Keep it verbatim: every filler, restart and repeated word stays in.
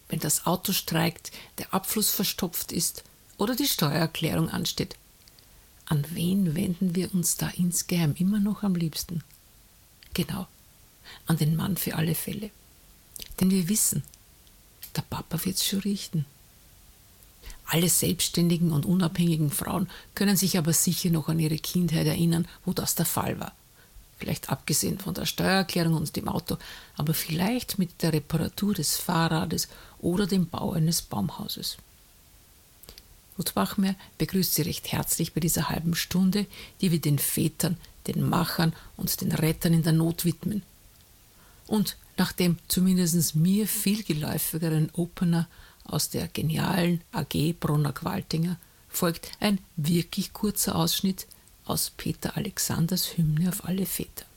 wenn das Auto streikt, der Abfluss verstopft ist oder die Steuererklärung ansteht. An wen wenden wir uns da insgeheim immer noch am liebsten? Genau, an den Mann für alle Fälle. Denn wir wissen, der Papa wird's schon richten. Alle selbstständigen und unabhängigen Frauen können sich aber sicher noch an ihre Kindheit erinnern, wo das der Fall war. Vielleicht abgesehen von der Steuererklärung und dem Auto, aber vielleicht mit der Reparatur des Fahrrades oder dem Bau eines Baumhauses. Ruth Bachmeier begrüßt Sie recht herzlich bei dieser halben Stunde, die wir den Vätern, den Machern und den Rettern in der Not widmen. Und nach dem zumindest mir viel geläufigeren Opener aus der genialen A G Bronner-Gwaltinger folgt ein wirklich kurzer Ausschnitt aus Peter Alexanders Hymne auf alle Väter.